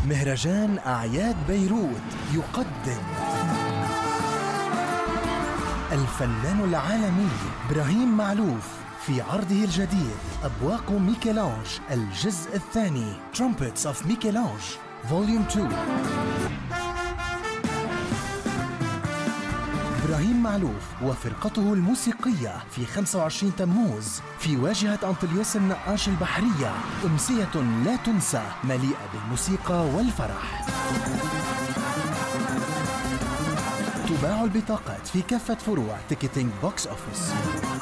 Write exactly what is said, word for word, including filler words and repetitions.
مهرجان أعياد بيروت يقدم الفنان العالمي إبراهيم معلوف في عرضه الجديد أبواق ميكелانج الجزء الثاني Trumpets of ميكелانج Volume اثنين. إبراهيم معلوف وفرقته الموسيقية في خمسة وعشرين تموز في واجهة أنطليوس النقاش البحرية، أمسية لا تنسى مليئة بالموسيقى والفرح. تباع البطاقات في كافة فروع تيكتينج بوكس أوفيس.